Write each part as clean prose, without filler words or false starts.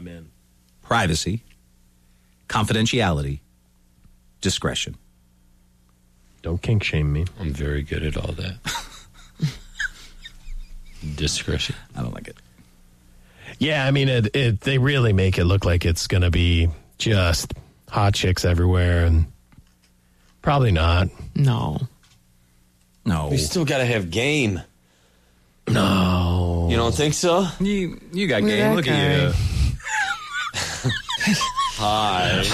I'm in. Privacy, confidentiality, discretion. Don't kink shame me. I'm very good at all that. Discretion. I don't like it. Yeah, I mean, they really make it look like it's going to be just hot chicks everywhere, and probably not. No. We still got to have game. No. You don't think so? You got Look at game. that Look guy. at you. Hi.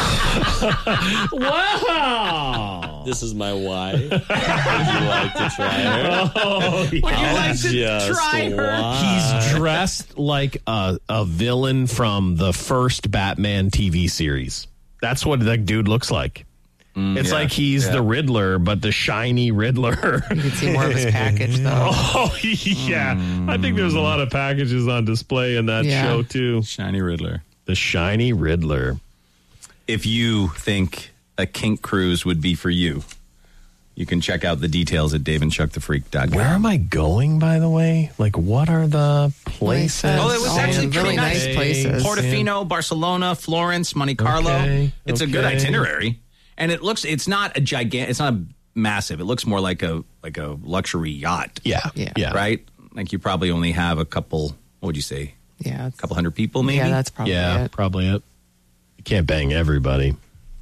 Wow. This is my wife. Would you like to try her? Oh, Would you like to Just try her? why? He's dressed like a villain from the first Batman TV series. That's what the dude looks like. It's like he's the Riddler, but the shiny Riddler. You can see more of his package, though. Oh, yeah. I think there's a lot of packages on display in that Yeah. show, too. Shiny Riddler. The shiny Riddler. If you think a kink cruise would be for you, you can check out the details at daveandchuckthefreak.com. Where am I going, by the way? Like, what are the places? Oh, it was actually really pretty nice. nice places. Portofino, Barcelona, Florence, Monte Carlo. Okay, It's a good okay. itinerary. And it's not a gigantic, it's not massive. It looks more like a luxury yacht. Yeah. Right? Like you probably only have a couple, what would you say? Yeah. A couple hundred people maybe? Yeah, that's probably Yeah, it. probably it. You can't bang everybody.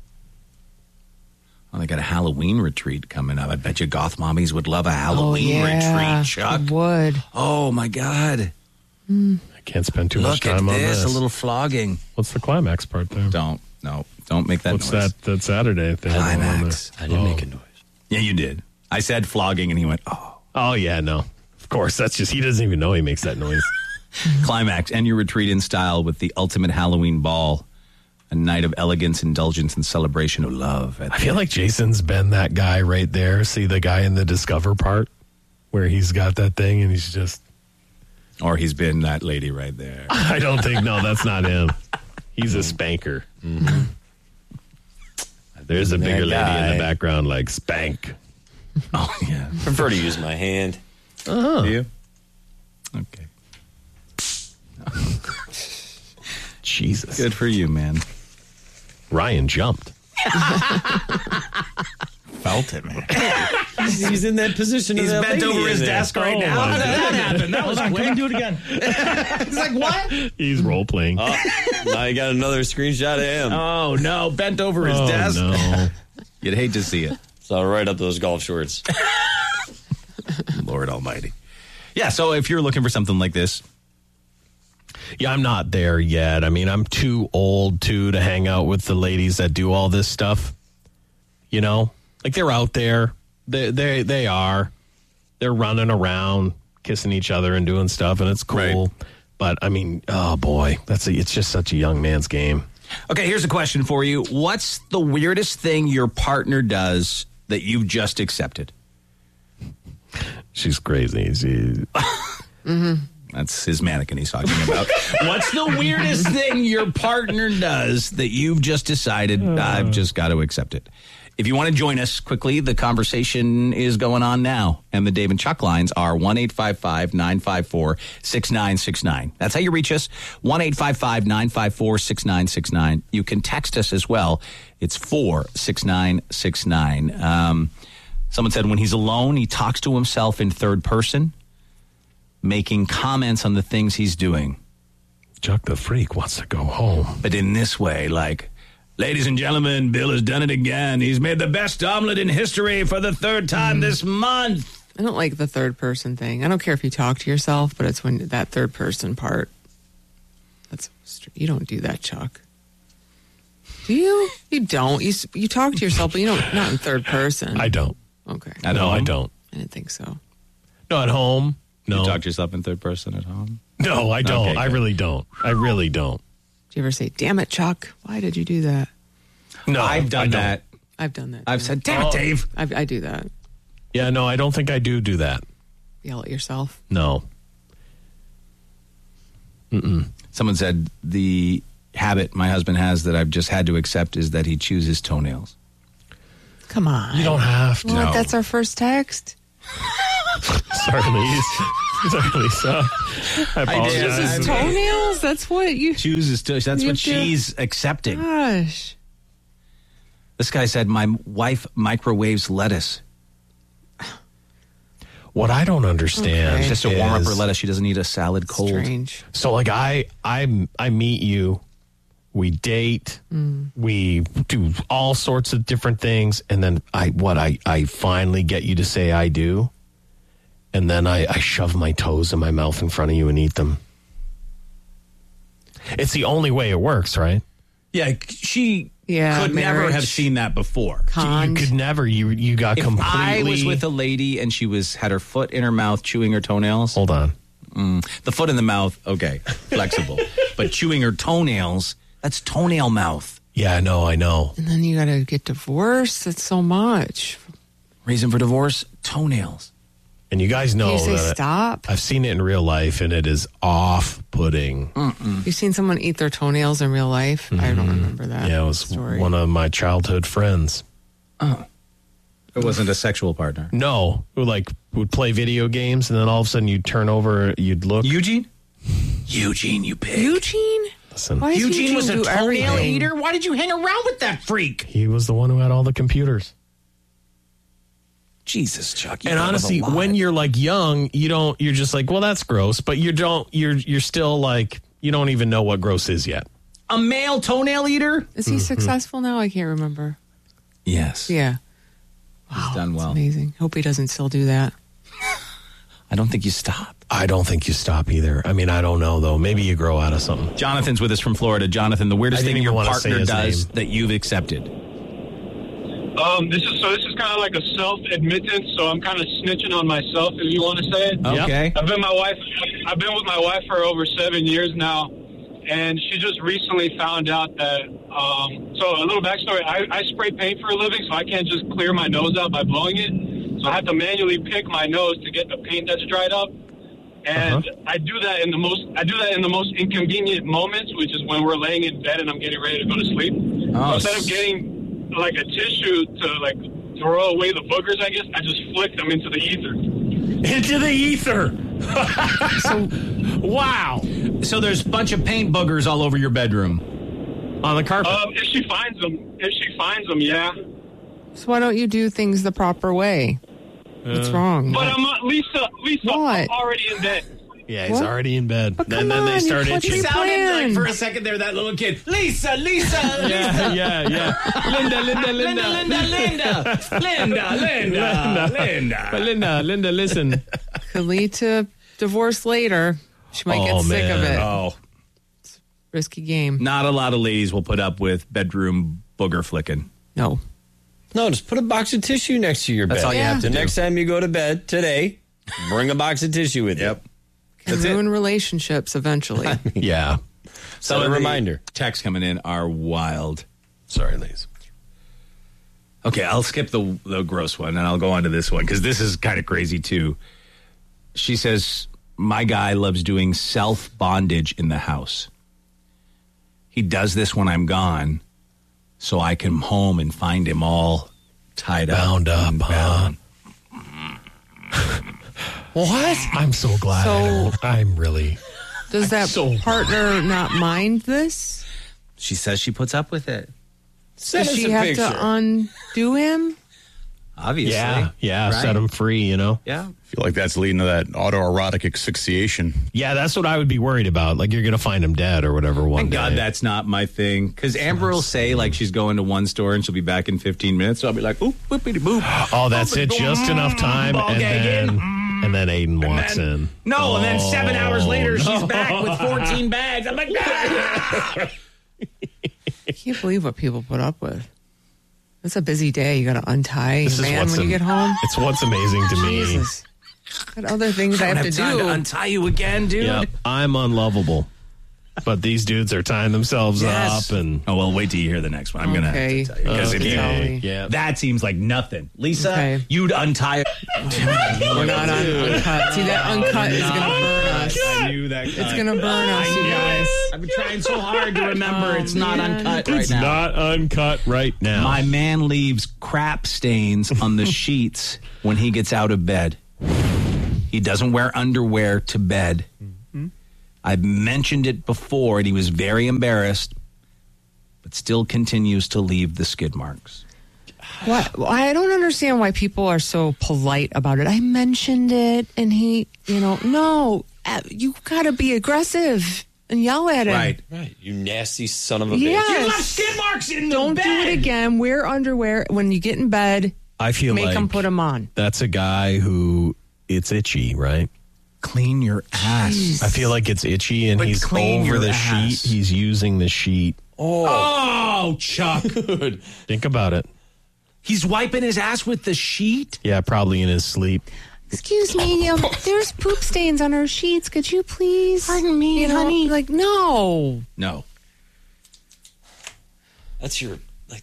Oh, they got a Halloween retreat coming up. I bet you goth mommies would love a Halloween retreat, Chuck. I would. Oh, my God. I can't spend too much Look at time on this. this. A little flogging. What's the climax part there? Don't make that What's noise. that Saturday thing? Climax. I didn't make a noise. Yeah, you did. I said flogging, and he went, oh. Oh, yeah, no. Of course, that's just, he doesn't even know he makes that noise. Climax. End your retreat in style with the ultimate Halloween ball. A night of elegance, indulgence, and celebration of love. I feel like Jason's been that guy right there. See the guy in the Discover part where he's got that thing and he's just... Or he's been that lady right there. I don't think, no, that's not him. He's a spanker. Mm-hmm. There's a bigger lady in the background like spank. Oh, yeah. I prefer to use my hand. Uh-huh. Do you? Okay. Jesus. Good for you, man. Ryan jumped. Felt it, man. He's in that position. He's bent over his desk right now. How did that happen? That was quick. Do it again. He's like, what? He's role playing. Oh, I got another screenshot of him. Oh, no. Bent over his desk. No. You'd hate to see it. So right up those golf shorts. Lord almighty. Yeah, so if you're looking for something like this, Yeah, I'm not there yet. I mean, I'm too old, to hang out with the ladies that do all this stuff. You know? Like, they're out there. They are. They're running around, kissing each other and doing stuff, and it's cool. Right. But, I mean, oh, boy. It's just such a young man's game. okay, here's a question for you. What's the weirdest thing your partner does that you've just accepted? She's crazy. That's his mannequin he's talking about. What's the weirdest thing your partner does that you've just decided, I've just got to accept it? If you want to join us quickly, the conversation is going on now. And the Dave and Chuck lines are 1-855-954-6969. That's how you reach us, 1-855-954-6969. You can text us as well. It's 46969. Someone said when he's alone, he talks to himself in third person, making comments on the things he's doing. Chuck the Freak wants to go home. But in this way, like, ladies and gentlemen, Bill has done it again. He's made the best omelet in history for the third time this month. I don't like the third person thing. I don't care if you talk to yourself, but it's when that third person part. You don't do that, Chuck. Do you? You don't. You talk to yourself, but you don't. Not in third person. I don't. Okay. No, I don't. I didn't think so. No, at home. No. You talk to yourself in third person at home? No, I don't. Okay, I good. really don't. I really don't. Do you ever say, "Damn it, Chuck, why did you do that"? No, I've done that. I've done that. I've too. said, damn it, Dave. I do that. Yeah, no, I don't think I do that. Yell at yourself. No. Someone said the habit my husband has that I've just had to accept is that he chews his toenails. Come on. You don't have to. What? No. That's our first text. Sorry, ladies. Sorry, Lisa. I apologize. His toenails? That's what you... Chooses to. That's You what have to- she's accepting. Gosh. This guy said, my wife microwaves lettuce. What I don't understand Okay. Just to warm up her is- lettuce. She doesn't need a salad cold. Strange. So like I meet you, we date, we do all sorts of different things, and then I finally get you to say I do, and then I shove my toes in my mouth in front of you and eat them. It's the only way it works, right? Yeah, she Yeah, could never marriage. have seen that before. You could never. You got If completely. I was with a lady and she had her foot in her mouth chewing her toenails, Hold on. the foot in the mouth, okay, flexible. But chewing her toenails, that's toenail mouth. Yeah, I know. And then you got to get divorced. That's so much. Reason for divorce, toenails. And you guys know Can you say that stop? I've seen it in real life, and it is off-putting. You've seen someone eat their toenails in real life? I don't remember that. Yeah, it was story. one of my childhood friends. It wasn't a sexual partner. No, who would play video games, and then all of a sudden you'd turn over, you'd look. Eugene, you pig. Eugene? Listen, Why does Eugene was a do toenail everything? eater? Why did you hang around with that freak? he was the one who had all the computers. Jesus, Chuck. you And thought of a honestly, lot. when you're young, you're just like, well, that's gross, but you're still you don't even know what gross is yet. a male toenail eater? Is he successful now? I can't remember. Yes. Yeah. He's done well. Amazing. Hope he doesn't still do that. I don't think you stop. I don't think you stop either. I mean, I don't know though. Maybe you grow out of something. Jonathan's with us from Florida. Jonathan, the weirdest I thing didn't your even wanna say partner his does name. that you've accepted. This is kind of like a self-admittance, so I'm kind of snitching on myself, if you want to say it. Okay. I've been with my wife for over 7 years now, and she just recently found out that. So a little backstory: I spray paint for a living, so I can't just clear my nose out by blowing it. So I have to manually pick my nose to get the paint that's dried up. And I do that in the most inconvenient moments, which is when we're laying in bed and I'm getting ready to go to sleep. So instead of getting like a tissue to throw away the boogers, I guess I just flick them into the ether. Into the ether. Wow. So there's a bunch of paint boogers all over your bedroom. On the carpet. If she finds them, yeah. So why don't you do things the proper way? What's wrong? But Lisa, What? I'm already in bed. Yeah, he's What? already in bed. But And come then they on, start you put itching. your plan. for a second there, that little kid. Lisa. Yeah. Linda, listen. Could lead to divorce later. She might get sick of it. Oh, Risky game. not a lot of ladies will put up with bedroom booger flicking. No. No, just put a box of tissue next to your bed. That's all you have to The do. next time you go to bed today, bring a box of tissue with you. Can ruin relationships eventually. Yeah. Set a reminder. Texts coming in are wild. Sorry, ladies. Okay, I'll skip the gross one and I'll go on to this one because this is kind of crazy too. She says, my guy loves doing self-bondage in the house. He does this when I'm gone so I come home and find him all tied Bound up, and huh? bound. What? I'm so glad. So- I'm really. Does that so- partner not mind this? She says she puts up with it. Send Does us she a have picture. to undo him? Obviously. Yeah. Right? Set him free, Yeah. I feel like that's leading to that autoerotic asphyxiation. Yeah, that's what I would be worried about. Like, you're going to find him dead or whatever one Thank day. God that's not my thing. Because Amber will say, like, she's going to one store and she'll be back in 15 minutes. So I'll be like, oop, boopity boop. Oh, that's it. Just enough time. Ball And gagging. then Aiden walks in. No, and then 7 hours later, no. she's back with 14 bags. I'm like, ah! I can't believe what people put up with. It's a busy day. You got to untie This your is man what's when you am- get home. It's what's amazing to me. Jesus. Got other things I I have don't to have time do. to untie you again, dude. Yeah, I'm unlovable. But these dudes are tying themselves Yes. up and. Oh, well, wait till you hear the next one. I'm going to Okay. have to tell you. 'Cause Okay. it- Tell me. Yeah. that seems like nothing. Lisa, Okay. you'd untie. We're not on uncut. See, that uncut is going to burn us. I knew that. It's going to burn us, you guys. I've been trying so hard to remember it's not man. uncut right It's now. not uncut right now. My man leaves crap stains on the sheets when he gets out of bed. He doesn't wear underwear to bed. I've mentioned it before, and he was very embarrassed, but still continues to leave the skid marks. What? Well, I don't understand why people are so polite about it. I mentioned it, and he, no, you got to be aggressive and yell at him. Right, you nasty son of a bitch. Yes. You left skid marks in the Don't bed. do it again. Wear underwear when you get in bed. I feel Make like him put them on. that's a guy who it's itchy, right? Clean your ass. I feel like it's itchy, and But he's clean over your the ass. sheet. He's using the sheet. Oh, Chuck. Dude. Think about it. He's wiping his ass with the sheet? Yeah, probably in his sleep. Excuse me, there's poop stains on our sheets. Could you please? Pardon me, honey. Like, no. No. That's your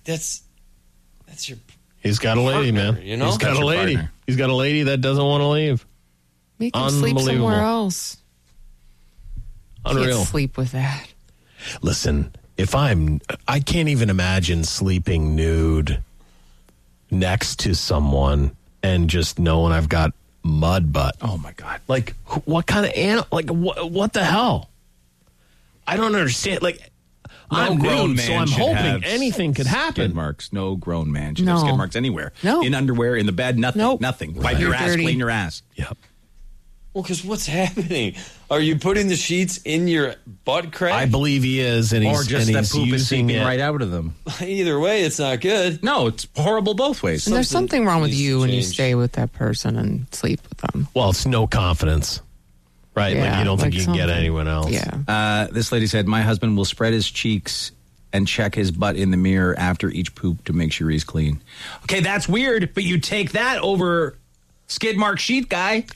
He's got a lady, partner, man. you know? He's got That's a your lady. partner. He's got a lady that doesn't want to leave. Make him sleep Unbelievable. somewhere else. Unreal. Can't sleep with that. Listen, I can't even imagine sleeping nude next to someone and just knowing I've got mud butt. Oh, my God. Like, what kind of animal? Like, what the hell? I don't understand. Like, I'm nude, so I'm should hoping have anything could Skid happen. marks. No grown man should have No. skid marks anywhere. No. In underwear, in the bed, nothing. Nope. Nothing. Wipe You're your ass, dirty. clean your ass. Yep. Well, because what's happening? Are you putting the sheets in your butt crack? I believe he is, and he's, Or just and that he's poop is using seeping it. right out of them. Either way, it's not good. No, it's horrible both ways. And there's something wrong with needs to you when you change. stay with that person and sleep with them. Well, it's no confidence, right? Like, Yeah, you don't think like you can get something. anyone else. Yeah. This lady said, my husband will spread his cheeks and check his butt in the mirror after each poop to make sure he's clean. Okay, that's weird, but you take that over skid mark sheet guy.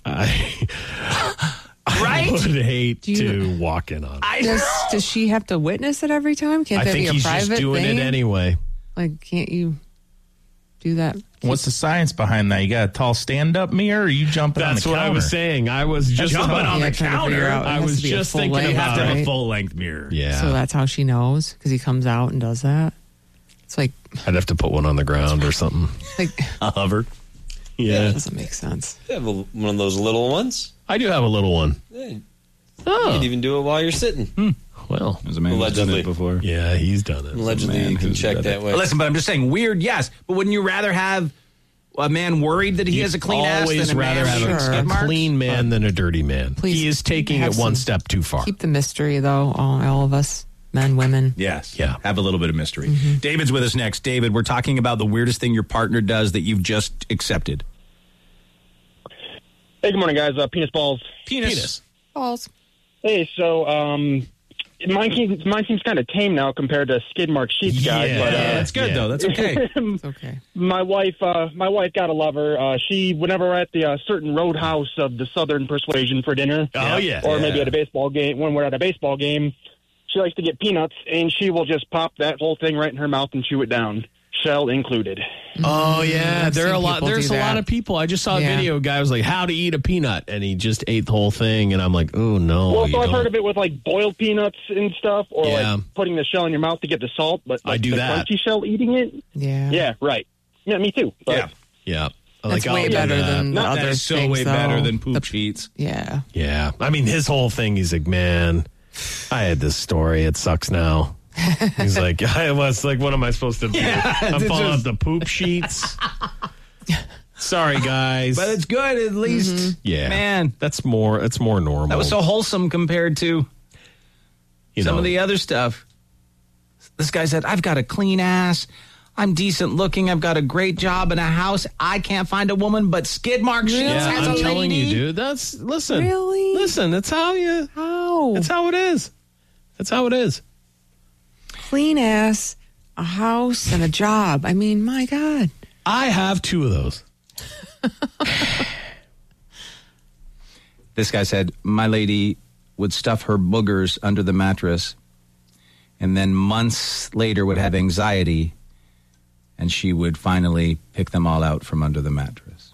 I Right? would hate Do you- to walk in on it. Does she have to witness it every time? Can't I that think be a he's private just doing thing? it anyway. Like, can't you do that? What's the science behind that? You got a tall stand-up mirror, or you jumping on the That's counter? what I was saying. I was just Jumping on Yeah, the trying to figure counter. out. It I has was to be a just full thinking length, about Have it. a right? full-length mirror. Yeah. So that's how she knows because he comes out and does that. It's like I'd have to put one on the ground or something. A hover. Yeah. it doesn't make sense. You have one of those little ones. I do have a little one. Yeah, you Oh, can even do it while you're sitting. well. There's a man who's done Allegedly. it before. Yeah, he's done it. Allegedly, man you can who's check done that it. way. Listen, but I'm just saying, weird, yes. But wouldn't you rather have a man worried that he has a clean ass always than a rather man have with Sure. skid a marks? clean man than a dirty man. Please He is taking have it one some- step too far. Keep the mystery, though, all of us, men, women. Yes. Yeah. Have a little bit of mystery. David's with us next. David, we're talking about the weirdest thing your partner does that you've just accepted. Hey, good morning, guys. Penis balls. Penis. Balls. Hey, so mine seems kind of tame now compared to skid mark sheets, guys. Yeah. But That's good, Yeah. though. That's okay. It's okay. my wife got a lover. She, whenever we're at the certain roadhouse of the Southern Persuasion for dinner, Oh, yeah. or maybe at a baseball game, when we're at a baseball game, she likes to get peanuts, and she will just pop that whole thing right in her mouth and chew it down, shell included. Oh yeah, I've there are seen a lot. people There's do a lot that. of people. I just saw a Yeah. video. A guy was like, "How to eat a peanut," and he just ate the whole thing. And I'm like, "Oh no!" Well, you so I've don't. heard of it with like boiled peanuts and stuff, or Yeah. like putting the shell in your mouth to get the salt. But I like, do the that. crunchy shell eating it. Yeah. Yeah, right. Yeah, me too. But Yeah. Yeah, That's I'll way do better that. than the That other is so things, way though. better than poop sheets. Yeah. Yeah, I mean, his whole thing. He's like, "Man, I had this story. It sucks now." He's like, "I was like, what am I supposed to do? I'm pulling up the poop sheets." Sorry, guys. But it's good, at least. yeah, Man, that's more. It's more normal. that was so wholesome compared to you some know, of the other stuff. This guy said, I've got a clean ass. I'm decent looking. I've got a great job and a house. I can't find a woman, but skid mark sheets Yeah, has I'm a telling lady. you, dude. That's listen. Really? Listen. That's how you. How? That's how it is. That's how it is. Clean ass, a house, and a job. I mean, my God. I have two of those. This guy said, my lady would stuff her boogers under the mattress and then months later would have anxiety and she would finally pick them all out from under the mattress.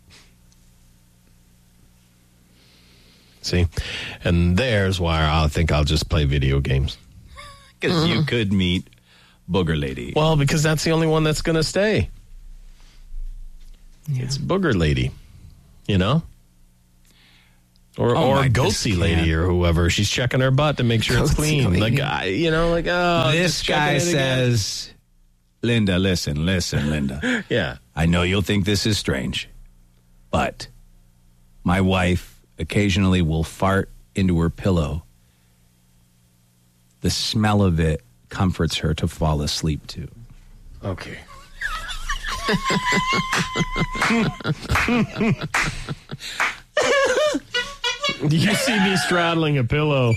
See, and there's why I think I'll just play video games. Because you could meet Booger Lady. Well, because that's the only one that's going to stay. It's Booger Lady. You know? Or my goatsy God. lady or whoever. She's checking her butt to make sure it's Goatsy clean. lady. This just guy checking it again. says, Linda, listen, Linda. Yeah. I know you'll think this is strange, but my wife occasionally will fart into her pillow. The smell of it comforts her to fall asleep to. Okay. You see me straddling a pillow.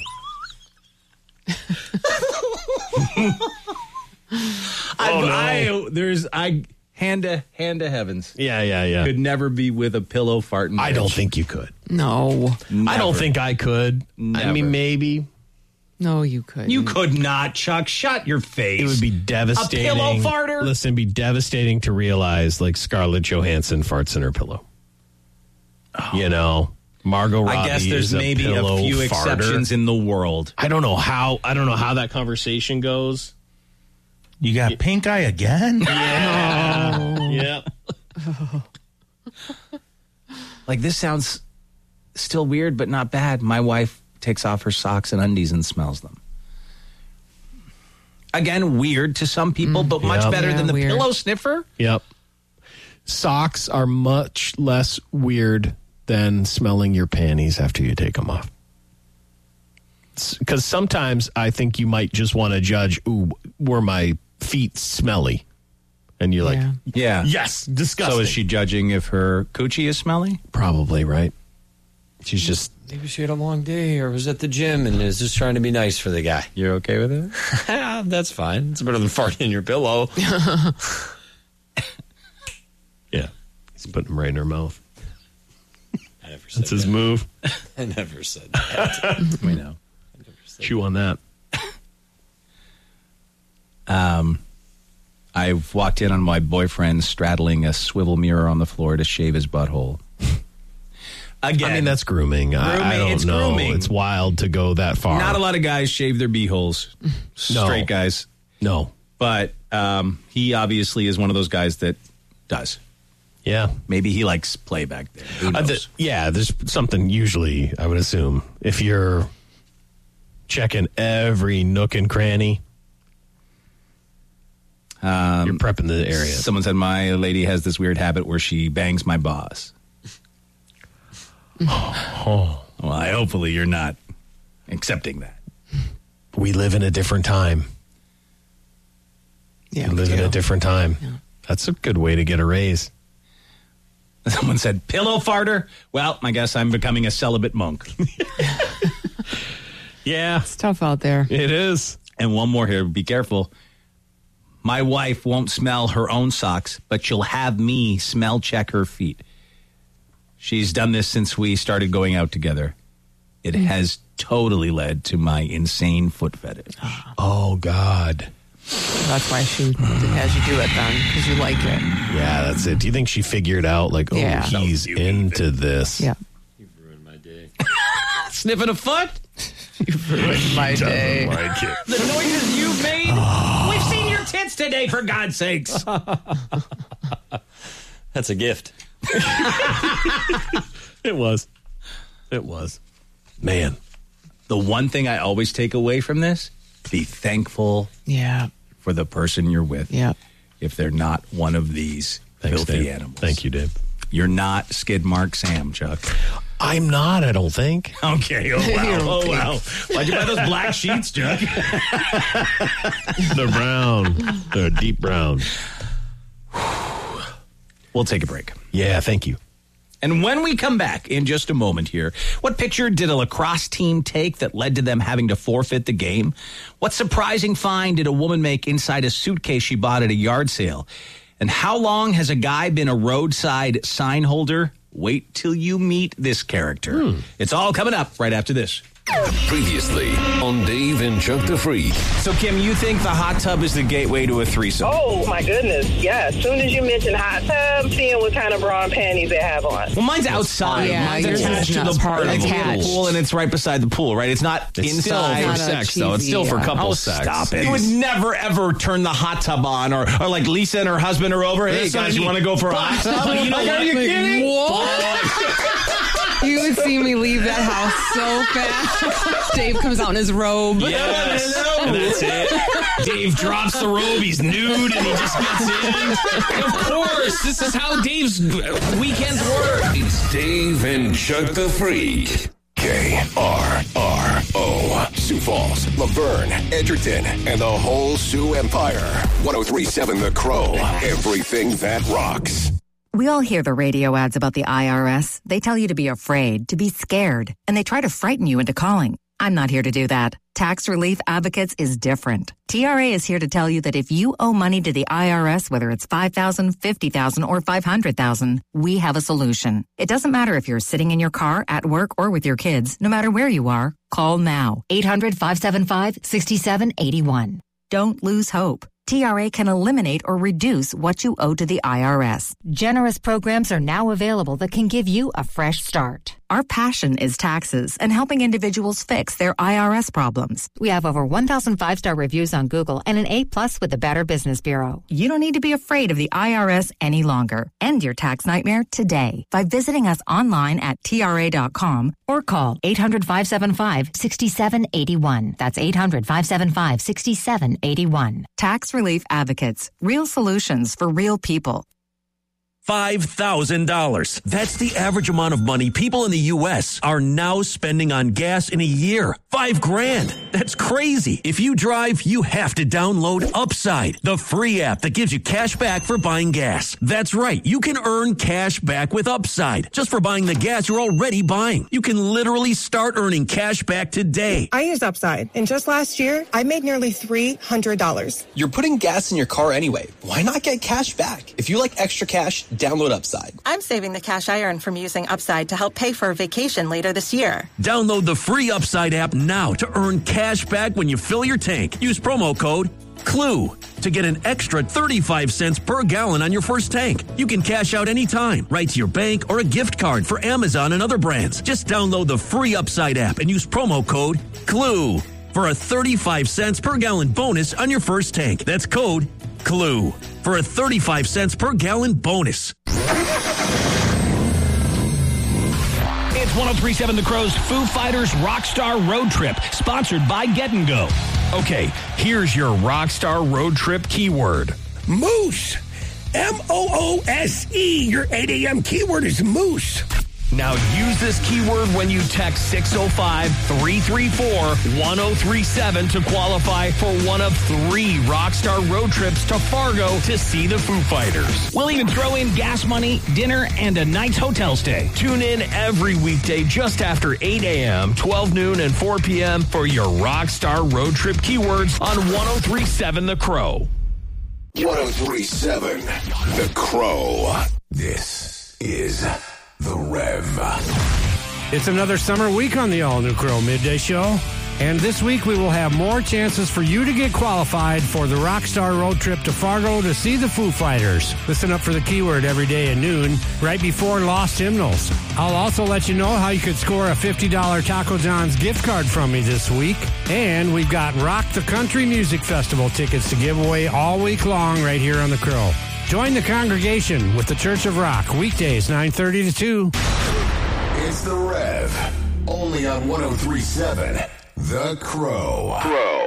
Hand to heavens. Yeah. Could never be with a pillow farting. I don't think you could. No. I don't think I could. I Never. mean, maybe. No, you couldn't. You could not, Chuck. Shut your face. It would be devastating. A pillow farter? Listen, it'd be devastating to realize like Scarlett Johansson farts in her pillow. You know, Margot Robbie. I guess there's is maybe a pillow few farter. exceptions in the world. I don't know how that conversation goes. You got pink eye again? Yeah. Like, this sounds still weird, but not bad. My wife takes off her socks and undies and smells them. Again, weird to some people, but much Yep. better Yeah, than the weird. pillow sniffer. Yep. Socks are much less weird than smelling your panties after you take them off. Because sometimes I think you might just want to judge, ooh, were my feet smelly? And you're like, Yeah. Yeah. yes, disgusting. So is she judging if her coochie is smelly? Probably, right? She's just, Maybe she had a long day or was at the gym and is just trying to be nice for the guy. You're okay with it? That's fine. It's better than farting in your pillow. yeah. He's putting them right in her mouth. I never said That's his that. move. I never said that. We know. Chew on that. I've walked in on my boyfriend straddling a swivel mirror on the floor to shave his butthole. Again, I mean, that's grooming. I don't it's know. grooming. It's wild to go that far. not a lot of guys shave their beeholes. Straight guys. No. But he obviously is one of those guys that does. Yeah. Maybe he likes play back there. Who knows? There's something usually, I would assume, if you're checking every nook and cranny, you're prepping the area. Someone said my lady has this weird habit where she bangs my boss. Oh, Well, hopefully you're not accepting that. we live in a different time. Yeah. We live in a different time. That's a good way to get a raise. Someone said, pillow farter? Well, I guess I'm becoming a celibate monk. Yeah, It's tough out there. it is. And one more here. Be careful. My wife won't smell her own socks, but she'll have me smell check her feet. She's done this since we started going out together. It has totally led to my insane foot fetish. Oh, God. That's why she has you do it then, because you like it. Yeah, that's it. Do you think she figured out, like, oh, Yeah. he's into this? Yeah. You've ruined my day. Sniffing a foot? You've ruined my day. Like it. The noises you made? We've seen your tits today, for God's sakes. That's a gift. It was. It was. Man. The one thing I always take away from this, be thankful Yeah. for the person you're with. Yeah. If they're not one of these Thanks, filthy Dave. animals. Thank you, Dave. You're not Skid Mark Sam, Chuck. I'm not, I don't think. Okay, oh wow, oh wow. Why'd you buy those black sheets, Chuck? They're brown. They're deep brown. We'll take a break. Yeah, thank you. And when we come back in just a moment here, what picture did a lacrosse team take that led to them having to forfeit the game? What surprising find did a woman make inside a suitcase she bought at a yard sale? And how long has a guy been a roadside sign holder? Wait till you meet this character. It's all coming up right after this. Previously on Dave and Chuck the Freak. So, Kim, you think the hot tub is the gateway to a threesome? Oh, my goodness. Yeah, as soon as you mention hot tub, seeing what kind of bra and panties they have on. Well, mine's outside. Yeah, mine's yours is attached to not the part of the attached. Pool, and it's right beside the pool, right? It's not It's still inside. for Not a sex, though. It's cheesy, still for yeah. couple Oh, sex. stop it. You would never, ever turn the hot tub on or like Lisa and her husband are over. Hey, That's what guys, I you mean. want to go for a hot tub? You know, Are you kidding? What? You would see me leave that house so fast. Dave comes out in his robe. Yes. And that's it. Dave drops the robe. He's nude and he just gets in. Of course. This is how Dave's weekends work. It's Dave and Chuck the Freak. KRRO. Sioux Falls, Laverne, Edgerton, and the whole Sioux Empire. 103.7 The Crow. Everything that rocks. We all hear the radio ads about the IRS. They tell you to be afraid, to be scared, and they try to frighten you into calling. I'm not here to do that. Tax Relief Advocates is different. TRA is here to tell you that if you owe money to the IRS, whether it's $5,000, $50,000, or $500,000, we have a solution. It doesn't matter if you're sitting in your car, at work, or with your kids. No matter where you are, call now. 800-575-6781. Don't lose hope. TRA can eliminate or reduce what you owe to the IRS. Generous programs are now available that can give you a fresh start. Our passion is taxes and helping individuals fix their IRS problems. We have over 1,000 5-star reviews on Google and an A+ with the Better Business Bureau. You don't need to be afraid of the IRS any longer. End your tax nightmare today by visiting us online at TRA.com or call 800-575-6781. That's 800-575-6781. Tax Relief Advocates. Real solutions for real people. $5,000. That's the average amount of money people in the U.S. are now spending on gas in a year. $5,000. That's crazy. If you drive, you have to download Upside, the free app that gives you cash back for buying gas. That's right. You can earn cash back with Upside just for buying the gas you're already buying. You can literally start earning cash back today. I used Upside, and just last year, I made nearly $300. You're putting gas in your car anyway. Why not get cash back? If you like extra cash, download Upside. I'm saving the cash I earn from using Upside to help pay for a vacation later this year. Download the free Upside app now to earn cash back when you fill your tank. Use promo code CLUE to get an extra 35 cents per gallon on your first tank. You can cash out anytime, right to your bank or a gift card for Amazon and other brands. Just download the free Upside app and use promo code CLUE for a 35 cents per gallon bonus on your first tank. That's code CLUE for a 35 cents per gallon bonus. It's 103.7 The Crow's Foo Fighters Rockstar Road Trip, sponsored by Get and Go. Okay, here's your Rockstar Road Trip keyword. Moose. M-O-O-S-E. Your 8 a.m. keyword is moose. Now use this keyword when you text 605-334-1037 to qualify for one of 3 Rockstar road trips to Fargo to see the Foo Fighters. We'll even throw in gas money, dinner, and a night's hotel stay. Tune in every weekday just after 8 a.m., 12 noon, and 4 p.m. for your Rockstar road trip keywords on 103.7 The Crow. 103.7 The Crow. This is The Rev. It's another summer week on the all-new Crow Midday Show. And this week we will have more chances for you to get qualified for the Rockstar Road Trip to Fargo to see the Foo Fighters. Listen up for the keyword every day at noon, right before Lost Hymnals. I'll also let you know how you could score a $50 Taco John's gift card from me this week. And we've got Rock the Country Music Festival tickets to give away all week long right here on the Crow. Join the congregation with the Church of Rock, weekdays 9:30 to 2. It's The Rev, only on 103.7 The Crow.